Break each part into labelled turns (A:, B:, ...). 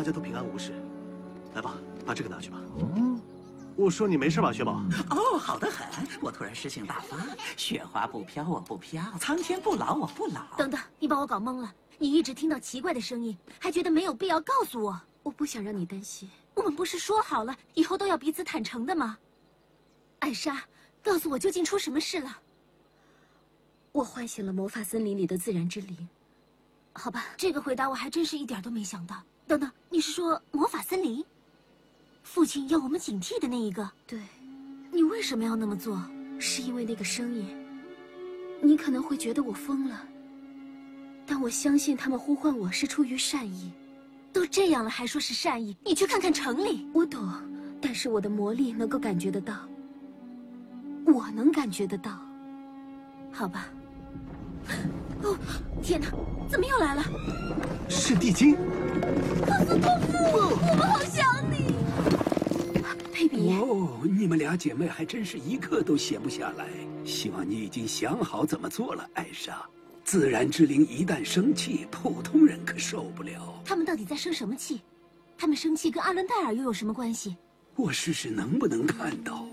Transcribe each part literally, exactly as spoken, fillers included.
A: 家都平安无事。来吧，把这个拿去吧。嗯，我说你没事吧，雪宝？
B: 哦，好得很。我突然诗性大发，雪花不飘我不飘，苍天不老我不老。
C: 等等，你把我搞懵了。你一直听到奇怪的声音，还觉得没有必要告诉我。我不想让你担心。我们不是说好了，以后都要彼此坦诚的吗？艾莎，告诉我究竟出什么事了？我唤醒了魔法森林里的自然之灵。好吧，这个回答我还真是一点都没想到。等等，你是说魔法森林？父亲要我们警惕的那一个？对。你为什么要那么做？是因为那个声音。你可能会觉得我疯了，但我相信他们呼唤我是出于善意。都这样了还说是善意？你去看看城里。我懂，但是我的魔力能够感觉得到。我能感觉得到。好吧。哦，天哪，怎么又来了？
A: 是地精。
C: 克斯托夫，我们好想你。佩比。
D: 哦，你们俩姐妹还真是一刻都闲不下来。希望你已经想好怎么做了，艾莎。自然之灵一旦生气，普通人可受不了。
C: 他们到底在生什么气？他们生气跟阿伦戴尔又有什么关系？
D: 我试试能不能看到。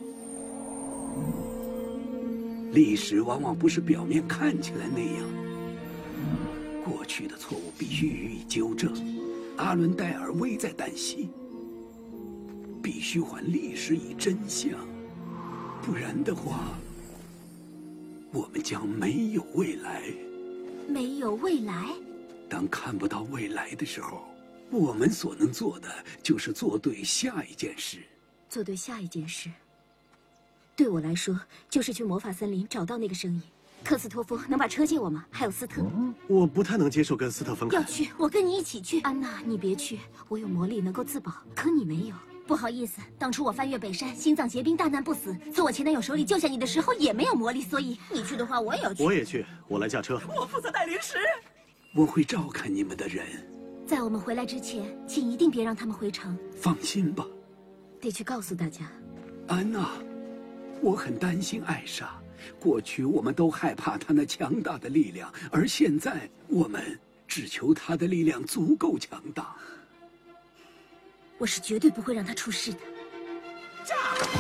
D: 历史往往不是表面看起来那样。过去的错误必须予以纠正。阿伦戴尔危在旦夕，必须还历史以真相，不然的话，我们将没有未来。
C: 没有未来？
D: 当看不到未来的时候，我们所能做的就是做对下一件事。
C: 做对下一件事，对我来说就是去魔法森林找到那个声音。克斯托夫能把车借我吗？还有斯特。
A: 嗯、我不太能接受跟斯特分开。
C: 要去，我跟你一起去。安娜，你别去，我有魔力能够自保，可你没有。不好意思，当初我翻越北山，心脏结冰，大难不死，从我前男友手里救下你的时候也没有魔力，所以你去的话，我也要去。
A: 我也去，我来驾车。
B: 我负责带零食。
D: 我会照看你们的人。
C: 在我们回来之前，请一定别让他们回城。
D: 放心吧。
C: 得去告诉大家。
D: 安娜，我很担心艾莎。过去我们都害怕她那强大的力量，而现在我们只求她的力量足够强大。
C: 我是绝对不会让她出事的。
B: 炸！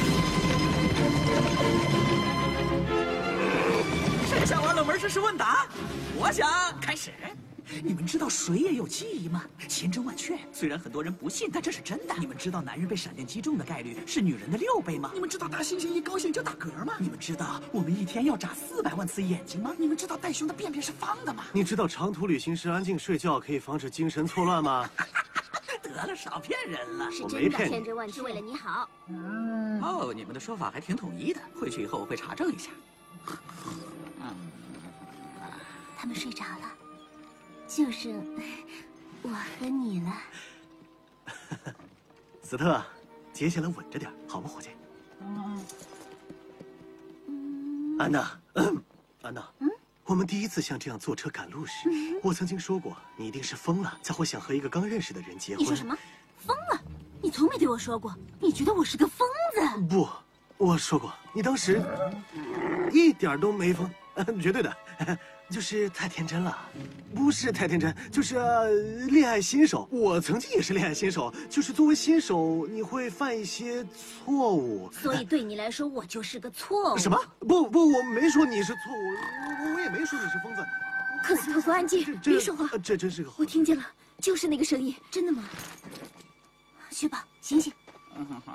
B: 谁想玩冷门知识问答？我想开始。你们知道水也有记忆吗？千真万确。虽然很多人不信，但这是真的。你们知道男人被闪电击中的概率是女人的六倍吗？你们知道大猩猩一高兴就打嗝吗？你们知道我们一天要眨四百万次眼睛吗？你们知道袋熊的便便是方的吗？
A: 你知道长途旅行时安静睡觉可以防止精神错乱吗？
B: 得了，少骗人了。
C: 是真的，千真万确，为了你好。
B: 嗯。哦，你们的说法还挺统一的。回去以后我会查证一下。
C: 嗯。他们睡着了。就剩我和你了，
A: 斯特，接下来稳着点，好吗，伙计？
C: 嗯、
A: 安娜，嗯、安娜，嗯，我们第一次像这样坐车赶路时，嗯、我曾经说过，你一定是疯了，才会想和一个刚认识的人结婚。
C: 你说什么？疯了？你从没对我说过，你觉得我是个疯子？
A: 不，我说过，你当时一点都没疯，绝对的。就是太天真了，不是太天真，就是、呃、恋爱新手。我曾经也是恋爱新手，就是作为新手，你会犯一些错误。
C: 所以对你来说，我就是个错误。
A: 什么？不不，我没说你是错误，我我也没说你是疯子。
C: 克斯托夫，安静，别说话。
A: 这真是个……
C: 我听见了，就是那个声音。真的吗？雪宝，醒醒。